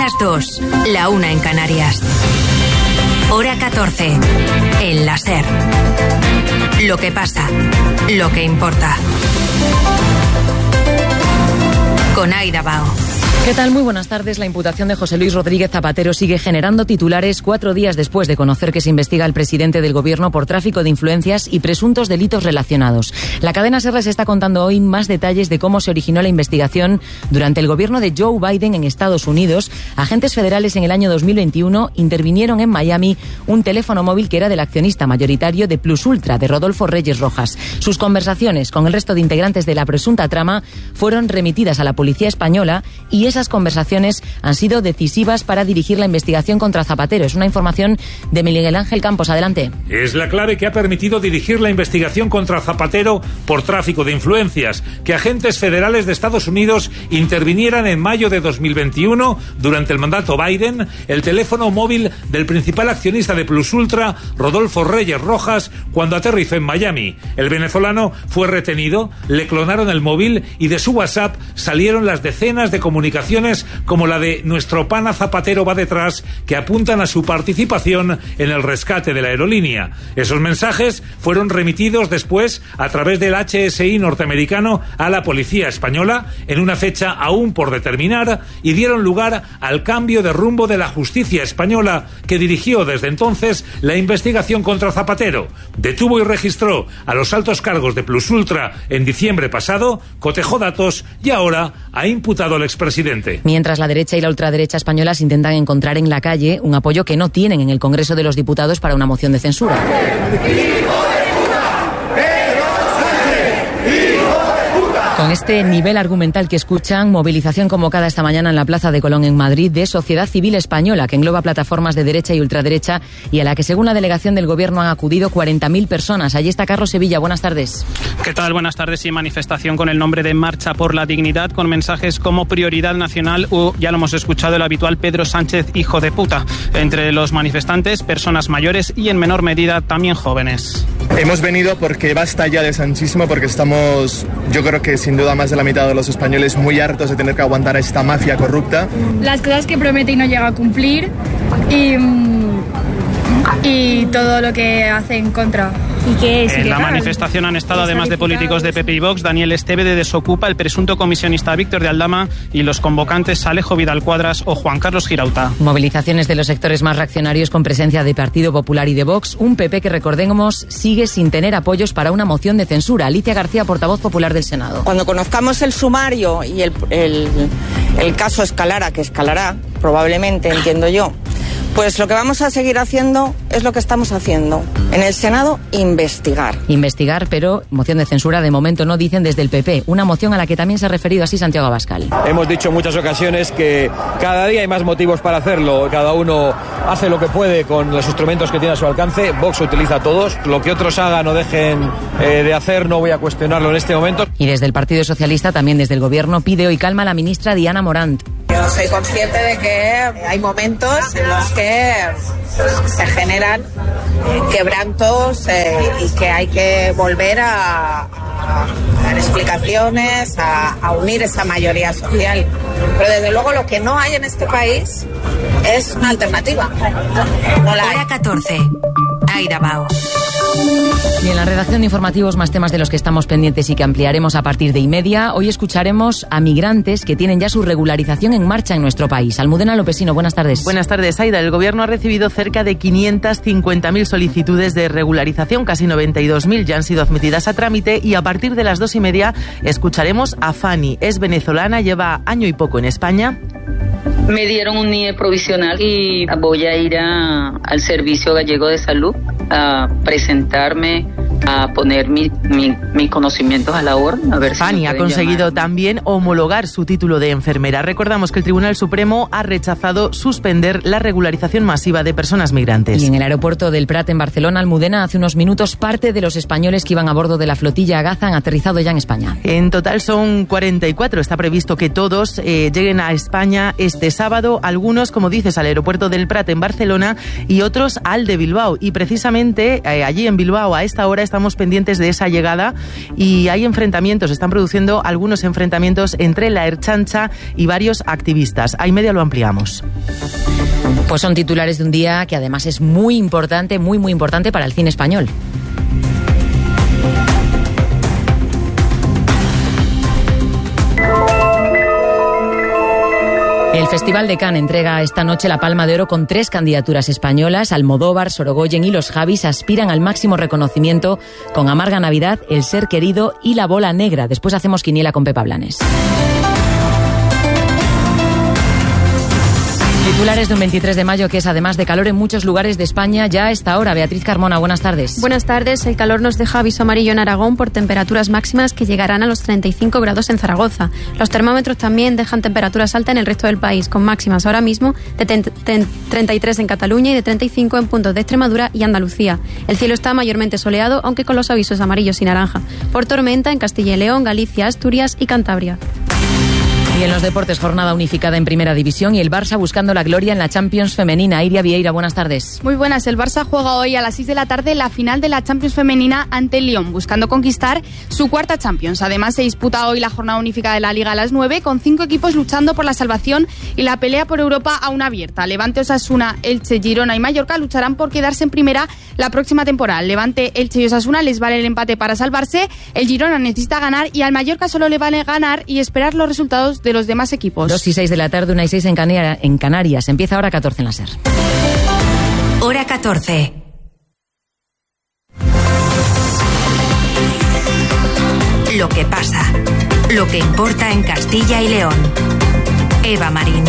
las 2, la 1 en Canarias. Hora 14, en la SER. Lo que pasa, lo que importa. Con Aida Bao. ¿Qué tal? Muy buenas tardes. La imputación de José Luis Rodríguez Zapatero sigue generando titulares 4 días después de conocer que se investiga al presidente del gobierno por tráfico de influencias y presuntos delitos relacionados. La cadena SER les está contando hoy más detalles de cómo se originó la investigación durante el gobierno de Joe Biden en Estados Unidos. Agentes federales en el año 2021 intervinieron en Miami un teléfono móvil que era del accionista mayoritario de Plus Ultra, de Rodolfo Reyes Rojas. Sus conversaciones con el resto de integrantes de la presunta trama fueron remitidas a la policía española y esas conversaciones han sido decisivas para dirigir la investigación contra Zapatero. Es una información de Miguel Ángel Campos. Adelante. Es la clave que ha permitido dirigir la investigación contra Zapatero por tráfico de influencias, que agentes federales de Estados Unidos intervinieran en mayo de 2021, durante el mandato Biden, el teléfono móvil del principal accionista de Plus Ultra, Rodolfo Reyes Rojas, cuando aterrizó en Miami. El venezolano fue retenido, le clonaron el móvil y de su WhatsApp salieron las decenas de comunicaciones como la de "Nuestro pana Zapatero va detrás", que apuntan a su participación en el rescate de la aerolínea. Esos mensajes fueron remitidos después a través del HSI norteamericano a la policía española en una fecha aún por determinar y dieron lugar al cambio de rumbo de la justicia española, que dirigió desde entonces la investigación contra Zapatero. Detuvo y registró a los altos cargos de Plus Ultra en diciembre pasado, cotejó datos y ahora ha imputado al expresidente. Mientras la derecha y la ultraderecha españolas intentan encontrar en la calle un apoyo que no tienen en el Congreso de los Diputados para una moción de censura. Con este nivel argumental que escuchan, movilización convocada esta mañana en la Plaza de Colón en Madrid de Sociedad Civil Española, que engloba plataformas de derecha y ultraderecha y a la que, según la delegación del Gobierno, han acudido 40.000 personas. Allí está Carlos Sevilla. Buenas tardes. ¿Qué tal? Buenas tardes. Y manifestación con el nombre de Marcha por la Dignidad, con mensajes como prioridad nacional o, ya lo hemos escuchado, el habitual Pedro Sánchez, hijo de puta. Entre los manifestantes, personas mayores y, en menor medida, también jóvenes. Hemos venido porque basta ya de sanchismo, porque estamos, yo creo que sin duda más de la mitad de los españoles, muy hartos de tener que aguantar a esta mafia corrupta. Las cosas que promete y no llega a cumplir y todo lo que hace en contra. ¿Y qué es? En la manifestación han estado, además de políticos de PP y Vox, Daniel Esteve de Desocupa, el presunto comisionista Víctor de Aldama y los convocantes Alejo Vidal Cuadras o Juan Carlos Girauta. Movilizaciones de los sectores más reaccionarios con presencia de Partido Popular y de Vox. Un PP que, recordemos, sigue sin tener apoyos para una moción de censura. Alicia García, portavoz popular del Senado. Cuando conozcamos el sumario y el caso escalara, que escalará, probablemente, entiendo yo, pues lo que vamos a seguir haciendo es lo que estamos haciendo. En el Senado, investigar. Investigar, pero moción de censura de momento no, dicen desde el PP. Una moción a la que también se ha referido así Santiago Abascal. Hemos dicho en muchas ocasiones que cada día hay más motivos para hacerlo. Cada uno hace lo que puede con los instrumentos que tiene a su alcance. Vox utiliza todos. Lo que otros hagan o dejen de hacer no voy a cuestionarlo en este momento. Y desde el Partido Socialista, también desde el Gobierno, pide hoy calma a la ministra Diana Morant. Yo soy consciente de que hay momentos en los que se generan quebrantos y que hay que volver a dar explicaciones, a unir esa mayoría social. Pero desde luego lo que no hay en este país es una alternativa. No la hay. Hora 14. Aida Bao. Y en la redacción de informativos, más temas de los que estamos pendientes y que ampliaremos a partir de 1:30. Hoy escucharemos a migrantes que tienen ya su regularización en marcha en nuestro país. Almudena Lopesino, buenas tardes. Buenas tardes, Aida. El Gobierno ha recibido cerca de 550.000 solicitudes de regularización, casi 92.000 ya han sido admitidas a trámite y a partir de las 2:30 escucharemos a Fanny. Es venezolana, lleva año y poco en España. Me dieron un NIE provisional y voy a ir al Servicio Gallego de Salud a presentarme, a poner mis conocimientos a la orden. A ver Fanny ha conseguido también homologar su título de enfermera. Recordamos que el Tribunal Supremo ha rechazado suspender la regularización masiva de personas migrantes. Y en el aeropuerto del Prat, en Barcelona, Almudena, hace unos minutos, parte de los españoles que iban a bordo de la flotilla Gaza han aterrizado ya en España. En total son 44. Está previsto que todos lleguen a España este sábado. Algunos, como dices, al aeropuerto del Prat en Barcelona y otros al de Bilbao. Y precisamente allí en Bilbao a esta hora estamos pendientes de esa llegada y hay enfrentamientos, están produciendo algunos enfrentamientos entre la Ertzaintza y varios activistas. A y media lo ampliamos. Pues son titulares de un día que además es muy importante, muy importante para el cine español. El Festival de Cannes entrega esta noche la Palma de Oro con 3 candidaturas españolas. Almodóvar, Sorogoyen y Los Javis aspiran al máximo reconocimiento con Amarga Navidad, El ser querido y La bola negra. Después hacemos quiniela con Pepa Blanes. Titulares de un 23 de mayo que es además de calor en muchos lugares de España ya a esta hora. Beatriz Carmona, buenas tardes. Buenas tardes. El calor nos deja aviso amarillo en Aragón por temperaturas máximas que llegarán a los 35 grados en Zaragoza. Los termómetros también dejan temperaturas altas en el resto del país, con máximas ahora mismo de 33 en Cataluña y de 35 en puntos de Extremadura y Andalucía. El cielo está mayormente soleado, aunque con los avisos amarillos y naranja por tormenta en Castilla y León, Galicia, Asturias y Cantabria. Y en los deportes, jornada unificada en Primera División y el Barça buscando la gloria en la Champions femenina. Iria Vieira, buenas tardes. Muy buenas. El Barça juega hoy a las 6 de la tarde la final de la Champions femenina ante el Lyon, buscando conquistar su cuarta Champions. Además, se disputa hoy la jornada unificada de la Liga a las 9, con 5 equipos luchando por la salvación y la pelea por Europa aún abierta. Levante, Osasuna, Elche, Girona y Mallorca lucharán por quedarse en primera la próxima temporada. Levante, Elche y Osasuna les vale el empate para salvarse. El Girona necesita ganar y al Mallorca solo le vale ganar y esperar los resultados de los demás equipos. 2 y 6 de la tarde, 1 y 6 en Canarias. Empieza Hora 14 en la SER. Hora 14. Lo que pasa. Lo que importa en Castilla y León. Eva Marín.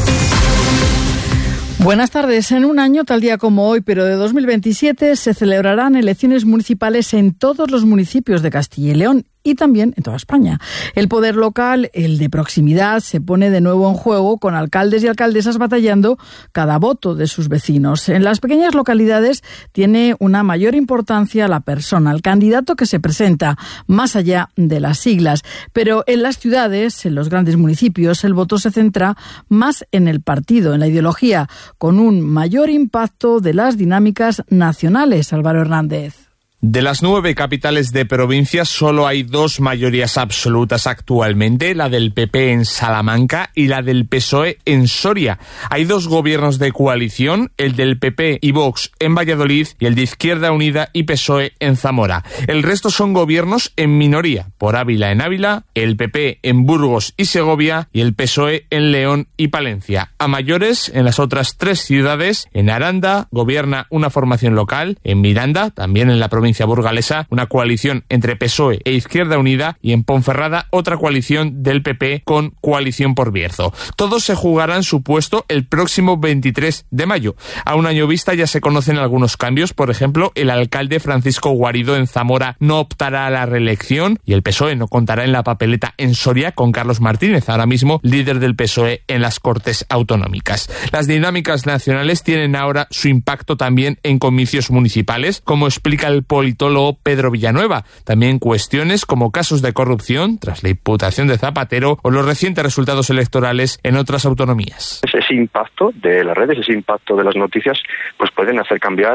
Buenas tardes. En un año, tal día como hoy, pero de 2027, se celebrarán elecciones municipales en todos los municipios de Castilla y León y también en toda España. El poder local, el de proximidad, se pone de nuevo en juego con alcaldes y alcaldesas batallando cada voto de sus vecinos. En las pequeñas localidades tiene una mayor importancia la persona, el candidato que se presenta, más allá de las siglas. Pero en las ciudades, en los grandes municipios, el voto se centra más en el partido, en la ideología, con un mayor impacto de las dinámicas nacionales. Álvaro Hernández. De las 9 capitales de provincia solo hay 2 mayorías absolutas actualmente, la del PP en Salamanca y la del PSOE en Soria. Hay 2 gobiernos de coalición, el del PP y Vox en Valladolid y el de Izquierda Unida y PSOE en Zamora. El resto son gobiernos en minoría, por Ávila en Ávila, el PP en Burgos y Segovia y el PSOE en León y Palencia. A mayores, en las otras 3 ciudades, en Aranda gobierna una formación local, en Miranda, también en la provincia burgalesa, una coalición entre PSOE e Izquierda Unida y en Ponferrada otra coalición del PP con Coalición por Bierzo. Todos se jugarán su puesto el próximo 23 de mayo. A un año vista ya se conocen algunos cambios. Por ejemplo, el alcalde Francisco Guarido en Zamora no optará a la reelección y el PSOE no contará en la papeleta en Soria con Carlos Martínez, ahora mismo líder del PSOE en las Cortes Autonómicas. Las dinámicas nacionales tienen ahora su impacto también en comicios municipales, como explica el politólogo Pedro Villanueva. También cuestiones como casos de corrupción tras la imputación de Zapatero o los recientes resultados electorales en otras autonomías. Ese impacto de las redes, ese impacto de las noticias, pues pueden hacer cambiar,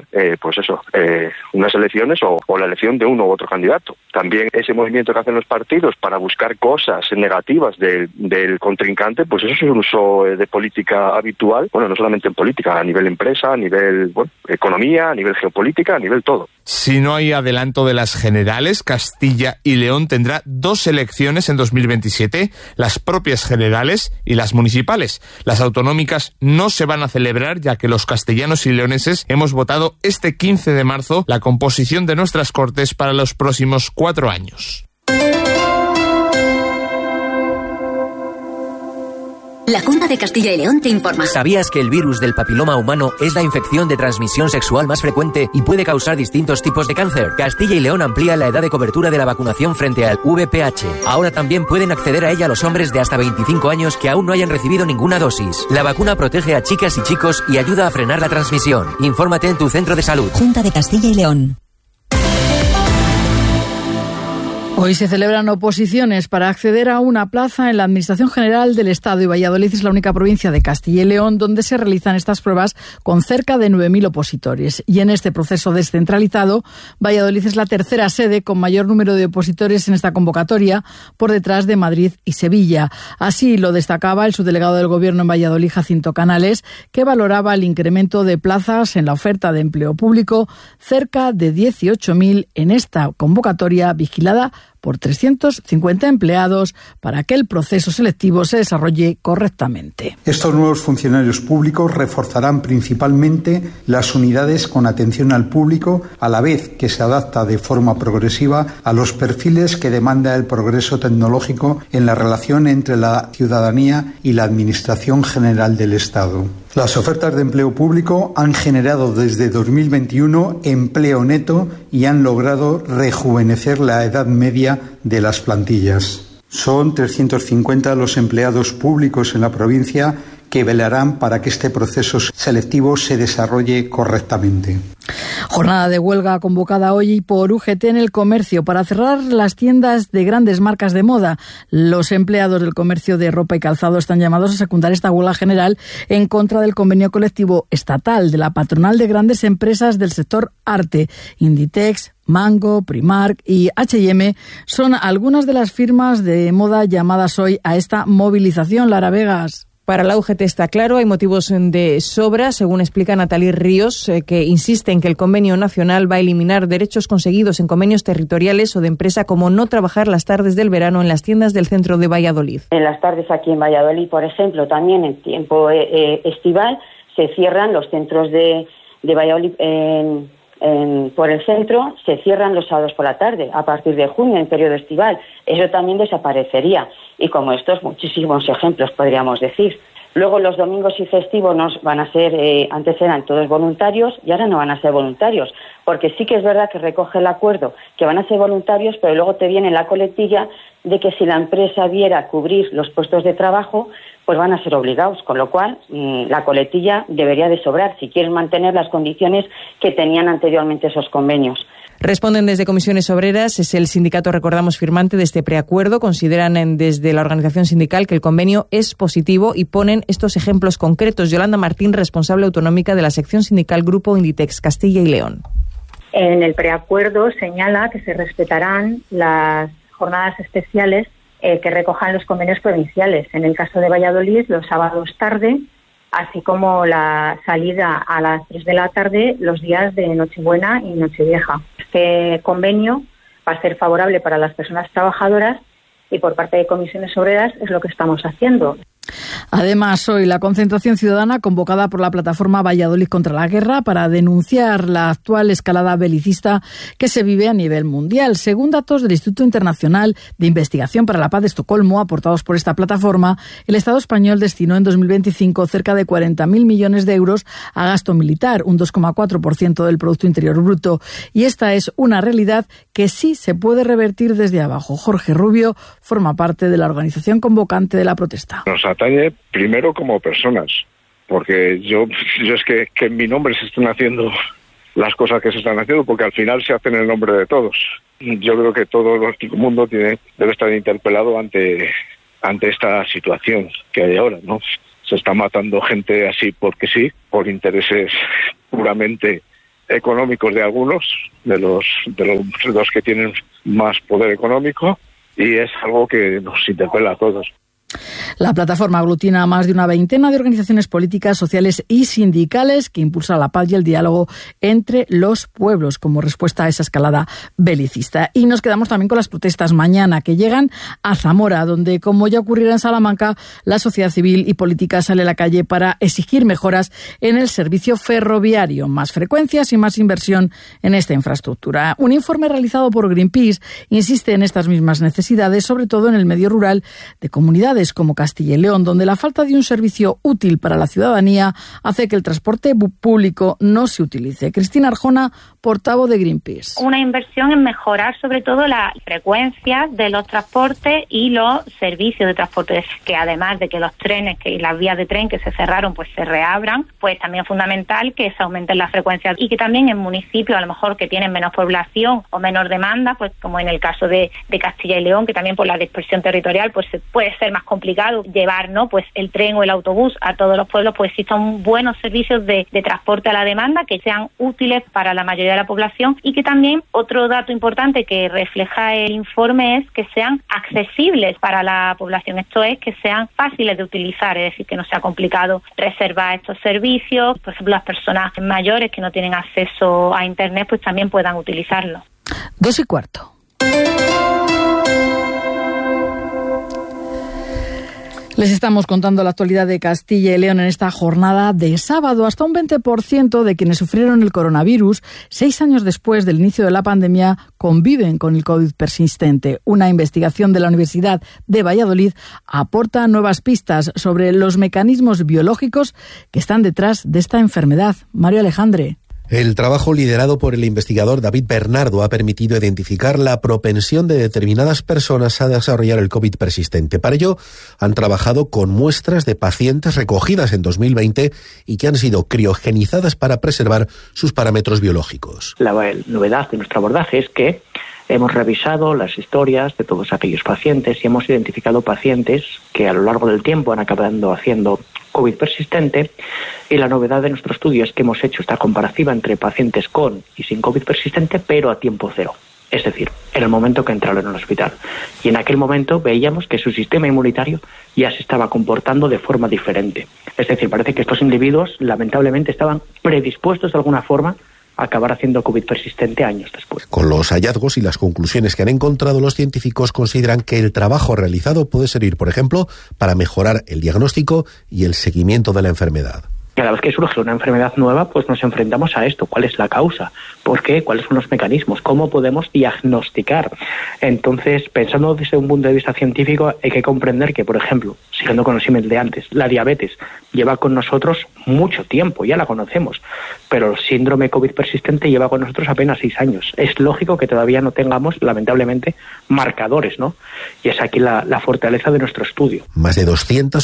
unas elecciones o la elección de uno u otro candidato. También ese movimiento que hacen los partidos para buscar cosas negativas del contrincante, pues eso es un uso de política habitual, no solamente en política, a nivel empresa, a nivel economía, a nivel geopolítica, a nivel todo. Si no hay adelanto de las generales, Castilla y León tendrá 2 elecciones en 2027, las propias generales y las municipales. Las autonómicas no se van a celebrar, ya que los castellanos y leoneses hemos votado este 15 de marzo la composición de nuestras Cortes para los próximos 4 años. La Junta de Castilla y León te informa. ¿Sabías que el virus del papiloma humano es la infección de transmisión sexual más frecuente y puede causar distintos tipos de cáncer? Castilla y León amplía la edad de cobertura de la vacunación frente al VPH. Ahora también pueden acceder a ella los hombres de hasta 25 años que aún no hayan recibido ninguna dosis. La vacuna protege a chicas y chicos y ayuda a frenar la transmisión. Infórmate en tu centro de salud. Junta de Castilla y León. Hoy se celebran oposiciones para acceder a una plaza en la Administración General del Estado y Valladolid es la única provincia de Castilla y León donde se realizan estas pruebas con cerca de 9.000 opositores. Y en este proceso descentralizado, Valladolid es la tercera sede con mayor número de opositores en esta convocatoria, por detrás de Madrid y Sevilla. Así lo destacaba el subdelegado del Gobierno en Valladolid, Jacinto Canales, que valoraba el incremento de plazas en la oferta de empleo público, cerca de 18.000 en esta convocatoria vigilada por 350 empleados para que el proceso selectivo se desarrolle correctamente. Estos nuevos funcionarios públicos reforzarán principalmente las unidades con atención al público, a la vez que se adapta de forma progresiva a los perfiles que demanda el progreso tecnológico en la relación entre la ciudadanía y la Administración General del Estado. Las ofertas de empleo público han generado desde 2021 empleo neto y han logrado rejuvenecer la edad media de las plantillas. Son 350 los empleados públicos en la provincia que velarán para que este proceso selectivo se desarrolle correctamente. Jornada de huelga convocada hoy por UGT en el comercio para cerrar las tiendas de grandes marcas de moda. Los empleados del comercio de ropa y calzado están llamados a secundar esta huelga general en contra del convenio colectivo estatal de la patronal de grandes empresas del sector arte. Inditex, Mango, Primark y H&M son algunas de las firmas de moda llamadas hoy a esta movilización. Lara Vegas. Para la UGT está claro, hay motivos de sobra, según explica Natalie Ríos, que insiste en que el convenio nacional va a eliminar derechos conseguidos en convenios territoriales o de empresa, como no trabajar las tardes del verano en las tiendas del centro de Valladolid. En las tardes aquí en Valladolid, por ejemplo, también en tiempo estival, se cierran los centros de Valladolid por el centro, se cierran los sábados por la tarde, a partir de junio, en periodo estival. Eso también desaparecería. Y como estos, muchísimos ejemplos podríamos decir. Luego los domingos y festivos van a ser, antes eran todos voluntarios y ahora no van a ser voluntarios. Porque sí que es verdad que recoge el acuerdo que van a ser voluntarios, pero luego te viene la coletilla de que si la empresa viera cubrir los puestos de trabajo, pues van a ser obligados, con lo cual la coletilla debería de sobrar si quieren mantener las condiciones que tenían anteriormente esos convenios. Responden desde Comisiones Obreras, es el sindicato, recordamos, firmante de este preacuerdo. Consideran desde la organización sindical que el convenio es positivo y ponen estos ejemplos concretos. Yolanda Martín, responsable autonómica de la sección sindical Grupo Inditex Castilla y León. En el preacuerdo señala que se respetarán las jornadas especiales que recojan los convenios provinciales. En el caso de Valladolid, los sábados tarde, así como la salida a las 3 de la tarde los días de Nochebuena y Nochevieja. Este convenio va a ser favorable para las personas trabajadoras y por parte de Comisiones Obreras es lo que estamos haciendo. Además, hoy la concentración ciudadana convocada por la plataforma Valladolid contra la Guerra para denunciar la actual escalada belicista que se vive a nivel mundial. Según datos del Instituto Internacional de Investigación para la Paz de Estocolmo, aportados por esta plataforma, el Estado español destinó en 2025 cerca de 40.000 millones de euros a gasto militar, un 2,4% del Producto Interior Bruto. Y esta es una realidad que sí se puede revertir desde abajo. Jorge Rubio forma parte de la organización convocante de la protesta. Nos atañe primero como personas, porque yo es que en mi nombre se están haciendo las cosas que se están haciendo, porque al final se hacen en el nombre de todos. Yo creo que todo el mundo debe estar interpelado ante esta situación que hay ahora, ¿no? Se está matando gente así porque sí, por intereses puramente económicos de algunos, de los que tienen más poder económico, y es algo que nos interpela a todos. La plataforma aglutina a más de una veintena de organizaciones políticas, sociales y sindicales que impulsan la paz y el diálogo entre los pueblos como respuesta a esa escalada belicista. Y nos quedamos también con las protestas mañana, que llegan a Zamora, donde, como ya ocurrirá en Salamanca, la sociedad civil y política sale a la calle para exigir mejoras en el servicio ferroviario, más frecuencias y más inversión en esta infraestructura. Un informe realizado por Greenpeace insiste en estas mismas necesidades, sobre todo en el medio rural de comunidades como Castilla y León, donde la falta de un servicio útil para la ciudadanía hace que el transporte público no se utilice. Cristina Arjona, portavoz de Greenpeace. Una inversión en mejorar sobre todo la frecuencia de los transportes y los servicios de transporte, que además de que los trenes y las vías de tren que se cerraron pues se reabran, pues también es fundamental que se aumenten las frecuencias y que también en municipios a lo mejor que tienen menos población o menor demanda, pues como en el caso de Castilla y León, que también por la dispersión territorial pues puede ser más complicado llevar, ¿no?, pues el tren o el autobús a todos los pueblos, pues existan buenos servicios de transporte a la demanda que sean útiles para la mayoría de la población y que también otro dato importante que refleja el informe es que sean accesibles para la población, esto es que sean fáciles de utilizar, es decir, que no sea complicado reservar estos servicios, por ejemplo las personas mayores que no tienen acceso a internet pues también puedan utilizarlo. 2:15. Les estamos contando la actualidad de Castilla y León en esta jornada de sábado. Hasta un 20% de quienes sufrieron el coronavirus 6 años después del inicio de la pandemia conviven con el COVID persistente. Una investigación de la Universidad de Valladolid aporta nuevas pistas sobre los mecanismos biológicos que están detrás de esta enfermedad. Mario Alejandre. El trabajo liderado por el investigador David Bernardo ha permitido identificar la propensión de determinadas personas a desarrollar el COVID persistente. Para ello, han trabajado con muestras de pacientes recogidas en 2020 y que han sido criogenizadas para preservar sus parámetros biológicos. La novedad de nuestro abordaje es que hemos revisado las historias de todos aquellos pacientes y hemos identificado pacientes que a lo largo del tiempo han acabado haciendo COVID persistente, y la novedad de nuestro estudio es que hemos hecho esta comparativa entre pacientes con y sin COVID persistente, pero a tiempo cero. Es decir, en el momento que entraron en el hospital. Y en aquel momento veíamos que su sistema inmunitario ya se estaba comportando de forma diferente. Es decir, parece que estos individuos lamentablemente estaban predispuestos de alguna forma a acabar haciendo COVID persistente años después. Con los hallazgos y las conclusiones que han encontrado, los científicos consideran que el trabajo realizado puede servir, por ejemplo, para mejorar el diagnóstico y el seguimiento de la enfermedad. Cada vez que surge una enfermedad nueva, pues nos enfrentamos a esto. ¿Cuál es la causa? ¿Por qué? ¿Cuáles son los mecanismos? ¿Cómo podemos diagnosticar? Entonces, pensando desde un punto de vista científico, hay que comprender que, por ejemplo, siguiendo con los símiles de antes, la diabetes lleva con nosotros mucho tiempo, ya la conocemos, pero el síndrome COVID persistente lleva con nosotros apenas 6 años. Es lógico que todavía no tengamos, lamentablemente, marcadores, ¿no? Y es aquí la fortaleza de nuestro estudio. Más de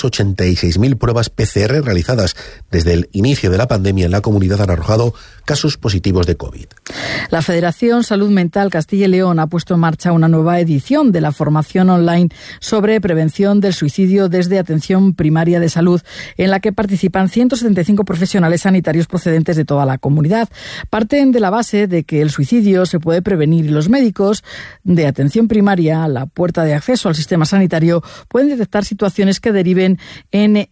286.000 pruebas PCR realizadas desde el inicio de la pandemia en la comunidad han arrojado casos positivos de COVID. La Federación Salud Mental Castilla y León ha puesto en marcha una nueva edición de la formación online sobre prevención del suicidio desde atención primaria de salud, en la que participan 175 profesionales sanitarios procedentes de toda la comunidad. Parten de la base de que el suicidio se puede prevenir y los médicos de atención primaria, la puerta de acceso al sistema sanitario, pueden detectar situaciones que deriven en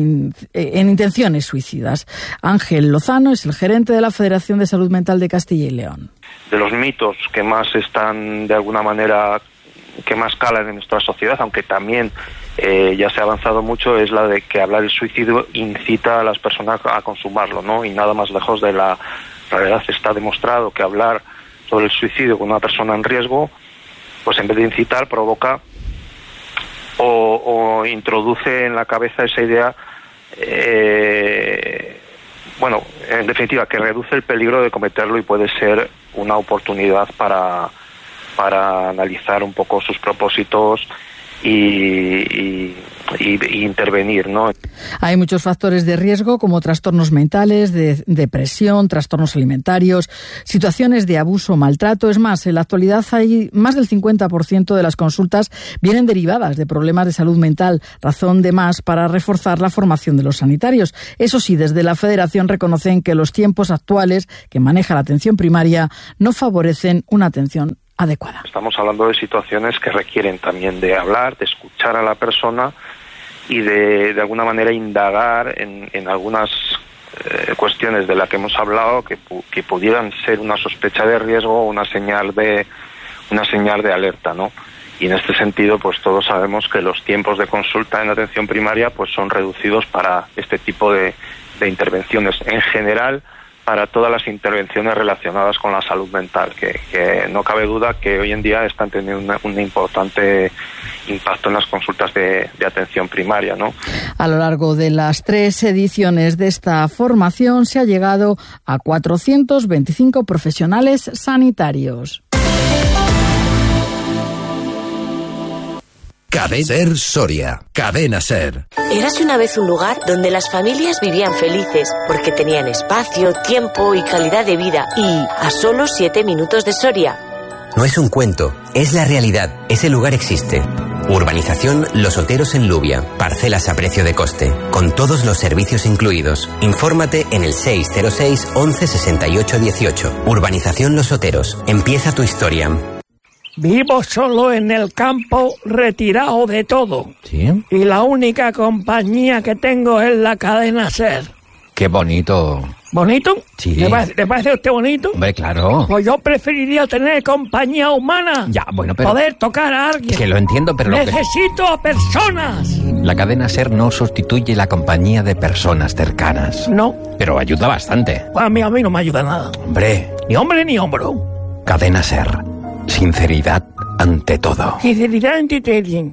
intenciones suicidas. Ángel Lozano es el gerente de la Federación de Salud Mental de Castilla y León. De los mitos que más están, de alguna manera, que más calan en nuestra sociedad, aunque también ya se ha avanzado mucho, es la de que hablar del suicidio incita a las personas a consumarlo, ¿no? Y nada más lejos de la realidad. Está demostrado que hablar sobre el suicidio con una persona en riesgo, pues en vez de incitar, provoca o introduce en la cabeza esa idea, bueno, en definitiva, que reduce el peligro de cometerlo y puede ser una oportunidad para analizar un poco sus propósitos y intervenir, ¿no? Hay muchos factores de riesgo como trastornos mentales, de depresión, trastornos alimentarios, situaciones de abuso o maltrato. Es más, en la actualidad hay más del 50% de las consultas vienen derivadas de problemas de salud mental, razón de más para reforzar la formación de los sanitarios. Eso sí, desde la Federación reconocen que los tiempos actuales que maneja la atención primaria no favorecen una atención adecuada. Estamos hablando de situaciones que requieren también de hablar, de escuchar a la persona y de alguna manera indagar en algunas cuestiones de las que hemos hablado que pudieran ser una sospecha de riesgo o una señal de alerta, ¿no? Y en este sentido, pues todos sabemos que los tiempos de consulta en atención primaria pues son reducidos para este tipo de intervenciones. En general, para todas las intervenciones relacionadas con la salud mental, que no cabe duda que hoy en día están teniendo un importante impacto en las consultas de atención primaria, ¿no? A lo largo de las 3 ediciones de esta formación se ha llegado a 425 profesionales sanitarios. Cadena Ser Soria. Cadena Ser. Érase una vez un lugar donde las familias vivían felices porque tenían espacio, tiempo y calidad de vida. Y a solo 7 minutos de Soria. No es un cuento, es la realidad. Ese lugar existe. Urbanización Los Oteros en Lubia. Parcelas a precio de coste, con todos los servicios incluidos. Infórmate en el 606 11 68 18. Urbanización Los Oteros. Empieza tu historia. Vivo solo en el campo, retirado de todo. ¿Sí? Y la única compañía que tengo es la cadena SER. ¡Qué bonito! ¿Bonito? Sí. ¿Le parece a usted bonito? Hombre, claro. Pues yo preferiría tener compañía humana. Ya, bueno, pero... Poder tocar a alguien. Que lo entiendo, pero... Necesito a personas. La cadena SER no sustituye la compañía de personas cercanas. No. Pero ayuda bastante. A mí no me ayuda nada. Hombre. Ni hombre ni hombro. Cadena SER. Sinceridad ante todo. Sinceridad ante todo.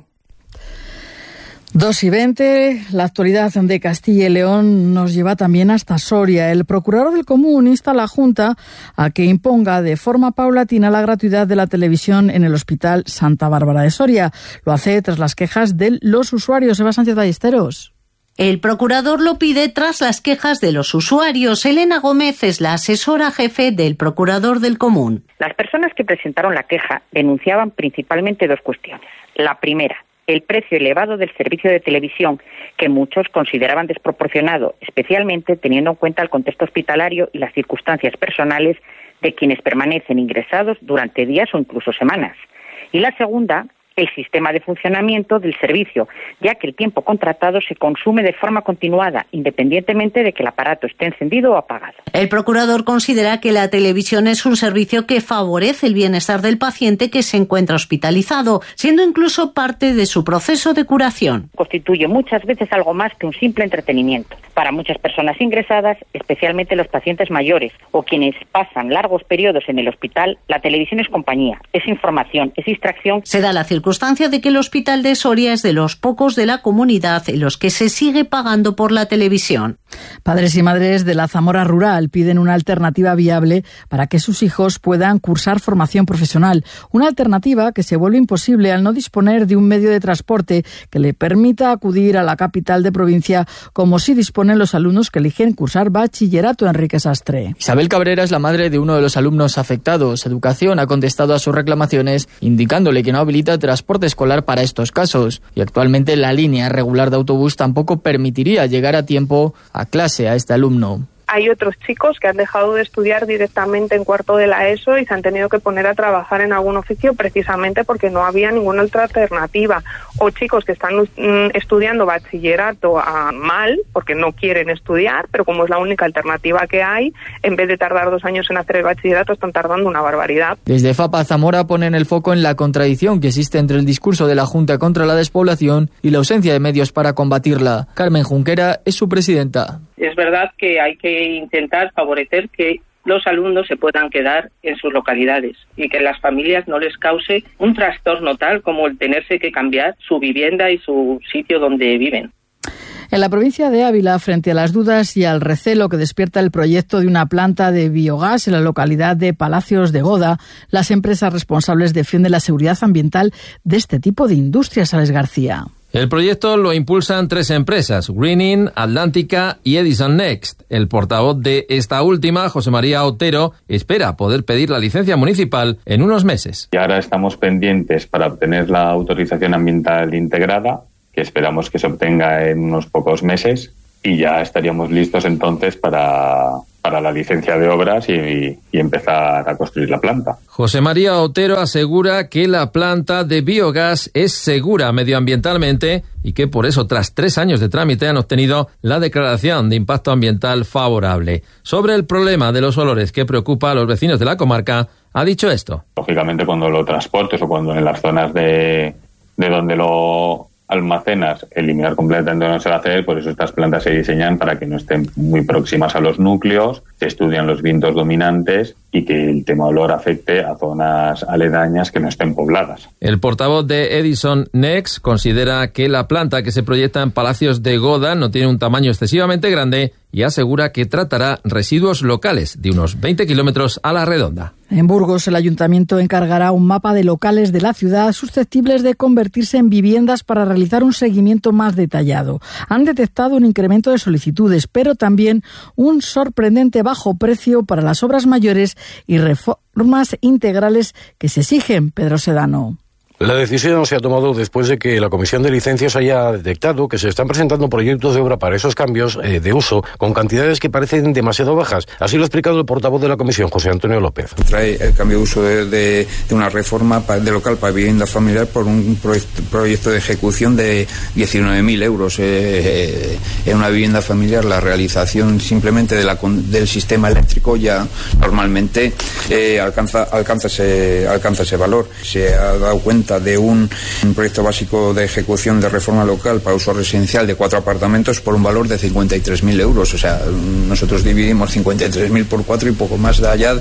2:20, la actualidad de Castilla y León nos lleva también hasta Soria. El procurador del Común insta a la Junta a que imponga de forma paulatina la gratuidad de la televisión en el Hospital Santa Bárbara de Soria. Lo hace tras las quejas de los usuarios. Eva Sánchez Ballesteros. El procurador lo pide tras las quejas de los usuarios. Elena Gómez es la asesora jefe del procurador del Común. Las personas que presentaron la queja denunciaban principalmente 2 cuestiones. La primera, el precio elevado del servicio de televisión, que muchos consideraban desproporcionado, especialmente teniendo en cuenta el contexto hospitalario y las circunstancias personales de quienes permanecen ingresados durante días o incluso semanas. Y la segunda, el sistema de funcionamiento del servicio, ya que el tiempo contratado se consume de forma continuada, independientemente de que el aparato esté encendido o apagado. El procurador considera que la televisión es un servicio que favorece el bienestar del paciente que se encuentra hospitalizado, siendo incluso parte de su proceso de curación. Constituye muchas veces algo más que un simple entretenimiento. Para muchas personas ingresadas, especialmente los pacientes mayores o quienes pasan largos periodos en el hospital, la televisión es compañía, es información, es distracción. Se da la circunstancia de que el Hospital de Soria es de los pocos de la comunidad en los que se sigue pagando por la televisión. Padres y madres de la Zamora rural piden una alternativa viable para que sus hijos puedan cursar formación profesional. Una alternativa que se vuelve imposible al no disponer de un medio de transporte que le permita acudir a la capital de provincia, como sí disponen los alumnos que eligen cursar bachillerato. Enrique Sastre. Isabel Cabrera es la madre de uno de los alumnos afectados. Educación ha contestado a sus reclamaciones indicándole que no habilita transporte escolar para estos casos y actualmente la línea regular de autobús tampoco permitiría llegar a tiempo a clase a este alumno. Hay otros chicos que han dejado de estudiar directamente en cuarto de la ESO y se han tenido que poner a trabajar en algún oficio precisamente porque no había ninguna otra alternativa. O chicos que están estudiando bachillerato mal porque no quieren estudiar, pero como es la única alternativa que hay, en vez de tardar 2 años en hacer el bachillerato, están tardando una barbaridad. Desde FAPA Zamora ponen el foco en la contradicción que existe entre el discurso de la Junta contra la despoblación y la ausencia de medios para combatirla. Carmen Junquera es su presidenta. Es verdad que hay que intentar favorecer que los alumnos se puedan quedar en sus localidades y que las familias no les cause un trastorno tal como el tenerse que cambiar su vivienda y su sitio donde viven. En la provincia de Ávila, frente a las dudas y al recelo que despierta el proyecto de una planta de biogás en la localidad de Palacios de Goda, las empresas responsables defienden la seguridad ambiental de este tipo de industrias. Alex García. El proyecto lo impulsan 3 empresas, Greening, Atlántica y Edison Next. El portavoz de esta última, José María Otero, espera poder pedir la licencia municipal en unos meses. Y ahora estamos pendientes para obtener la autorización ambiental integrada, que esperamos que se obtenga en unos pocos meses, y ya estaríamos listos entonces para la licencia de obras y empezar a construir la planta. José María Otero asegura que la planta de biogás es segura medioambientalmente y que por eso tras 3 años de trámite han obtenido la declaración de impacto ambiental favorable. Sobre el problema de los olores que preocupa a los vecinos de la comarca, ha dicho esto. Lógicamente cuando lo transportes o cuando en las zonas de donde lo almacenas, eliminar completamente no se va a hacer, por eso estas plantas se diseñan para que no estén muy próximas a los núcleos, se estudian los vientos dominantes y que el tema olor afecte a zonas aledañas que no estén pobladas. El portavoz de Edison Next considera que la planta que se proyecta en Palacios de Goda no tiene un tamaño excesivamente grande y asegura que tratará residuos locales de unos 20 kilómetros a la redonda. En Burgos, el ayuntamiento encargará un mapa de locales de la ciudad susceptibles de convertirse en viviendas para realizar un seguimiento más detallado. Han detectado un incremento de solicitudes, pero también un sorprendente bajo precio para las obras mayores y reformas integrales que se exigen. Pedro Sedano. La decisión se ha tomado después de que la Comisión de Licencias haya detectado que se están presentando proyectos de obra para esos cambios de uso con cantidades que parecen demasiado bajas. Así lo ha explicado el portavoz de la Comisión, José Antonio López. Trae el cambio de uso de una reforma de local para vivienda familiar por un proyecto de ejecución de 19.000 euros. En una vivienda familiar la realización simplemente del sistema eléctrico ya normalmente alcanza ese valor. Se ha dado cuenta de un proyecto básico de ejecución de reforma local para uso residencial de 4 apartamentos por un valor de 53.000 euros. O sea, nosotros dividimos 53.000 por 4 y poco más de allá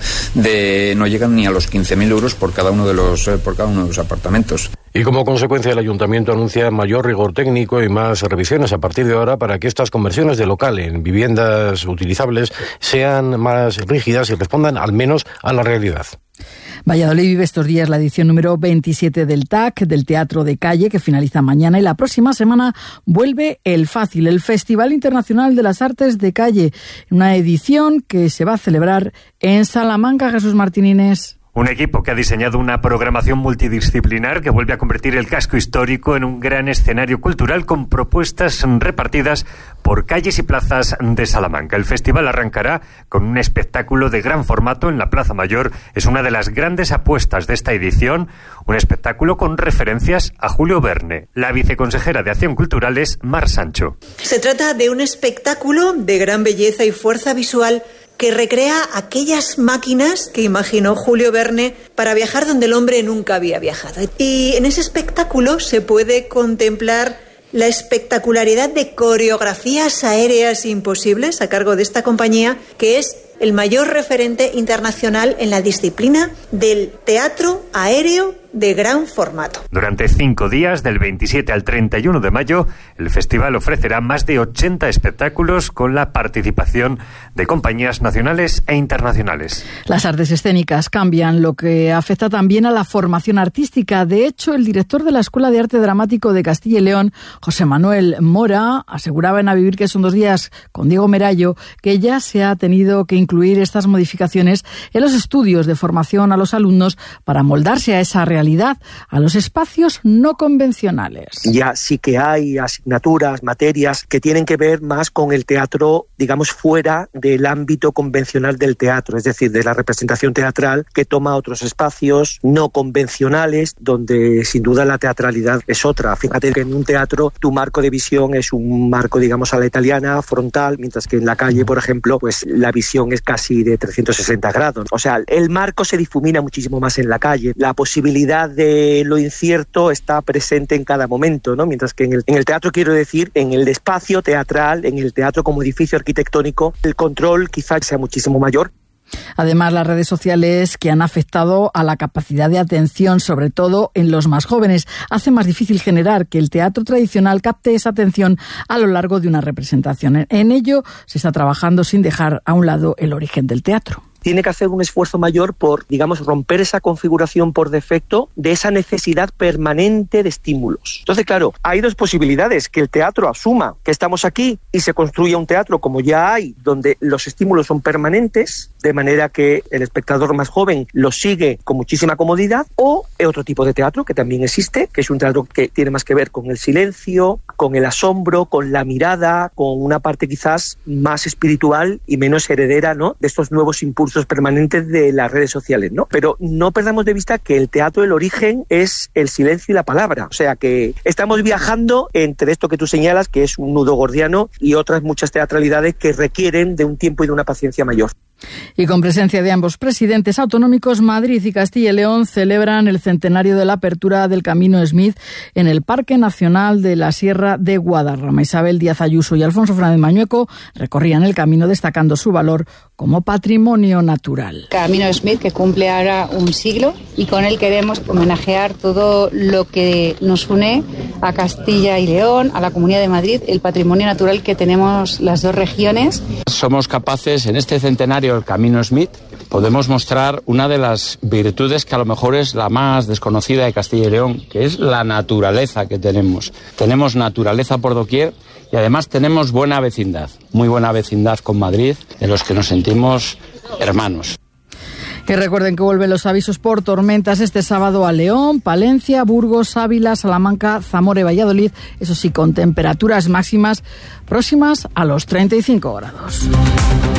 no llegan ni a los 15.000 euros por cada uno de los apartamentos. Y como consecuencia el Ayuntamiento anuncia mayor rigor técnico y más revisiones a partir de ahora para que estas conversiones de local en viviendas utilizables sean más rígidas y respondan al menos a la realidad. Valladolid vive estos días la edición número 27 del TAC, del Teatro de Calle, que finaliza mañana, y la próxima semana vuelve El Fácil, el Festival Internacional de las Artes de Calle, una edición que se va a celebrar en Salamanca. Jesús Martínez. Un equipo que ha diseñado una programación multidisciplinar que vuelve a convertir el casco histórico en un gran escenario cultural con propuestas repartidas por calles y plazas de Salamanca. El festival arrancará con un espectáculo de gran formato en la Plaza Mayor. Es una de las grandes apuestas de esta edición, un espectáculo con referencias a Julio Verne. La viceconsejera de Acción Cultural es Mar Sancho. Se trata de un espectáculo de gran belleza y fuerza visual que recrea aquellas máquinas que imaginó Julio Verne para viajar donde el hombre nunca había viajado. Y en ese espectáculo se puede contemplar la espectacularidad de coreografías aéreas imposibles a cargo de esta compañía, que es el mayor referente internacional en la disciplina del teatro aéreo de gran formato. Durante 5 días, del 27 al 31 de mayo, el festival ofrecerá más de 80 espectáculos con la participación de compañías nacionales e internacionales. Las artes escénicas cambian, lo que afecta también a la formación artística. De hecho, el director de la Escuela de Arte Dramático de Castilla y León, José Manuel Mora, aseguraba en A Vivir, que son 2 días, con Diego Merallo, que ya se ha tenido que incluir estas modificaciones en los estudios de formación a los alumnos para moldarse a esa realidad, a los espacios no convencionales. Ya sí que hay asignaturas, materias que tienen que ver más con el teatro, digamos, fuera del ámbito convencional del teatro, es decir, de la representación teatral, que toma otros espacios no convencionales, donde sin duda la teatralidad es otra. Fíjate que en un teatro tu marco de visión es un marco, digamos, a la italiana, frontal, mientras que en la calle, por ejemplo, pues la visión es casi de 360 grados. O sea, el marco se difumina muchísimo más en la calle. La posibilidad de lo incierto está presente en cada momento, ¿no? Mientras que en el teatro, quiero decir, en el espacio teatral, en el teatro como edificio arquitectónico, el control quizás sea muchísimo mayor. Además, las redes sociales, que han afectado a la capacidad de atención, sobre todo en los más jóvenes, hacen más difícil generar que el teatro tradicional capte esa atención a lo largo de una representación. En ello se está trabajando sin dejar a un lado el origen del teatro. Tiene que hacer un esfuerzo mayor por, digamos, romper esa configuración por defecto de esa necesidad permanente de estímulos. Entonces, claro, hay 2 posibilidades: que el teatro asuma que estamos aquí y se construya un teatro como ya hay, donde los estímulos son permanentes, de manera que el espectador más joven lo sigue con muchísima comodidad, o otro tipo de teatro que también existe, que es un teatro que tiene más que ver con el silencio, con el asombro, con la mirada, con una parte quizás más espiritual y menos heredera, ¿no?, de estos nuevos impulsos permanentes de las redes sociales, ¿no? Pero no perdamos de vista que el teatro, el origen es el silencio y la palabra. O sea que estamos viajando entre esto que tú señalas, que es un nudo gordiano, y otras muchas teatralidades que requieren de un tiempo y de una paciencia mayor. Y con presencia de ambos presidentes autonómicos, Madrid y Castilla y León celebran el centenario de la apertura del Camino Smith en el Parque Nacional de la Sierra de Guadarrama. Isabel Díaz Ayuso y Alfonso Fernández Mañueco recorrían el camino destacando su valor como patrimonio natural. Camino Smith, que cumple ahora un siglo, y con él queremos homenajear todo lo que nos une a Castilla y León, a la Comunidad de Madrid, el patrimonio natural que tenemos las dos regiones. Somos capaces en este centenario del Camino Smith, podemos mostrar una de las virtudes que a lo mejor es la más desconocida de Castilla y León, que es la naturaleza que tenemos. Tenemos naturaleza por doquier y además tenemos buena vecindad, muy buena vecindad con Madrid, de los que nos sentimos hermanos. Que recuerden que vuelven los avisos por tormentas este sábado a León, Palencia, Burgos, Ávila, Salamanca, Zamora y Valladolid, eso sí, con temperaturas máximas próximas a los 35 grados.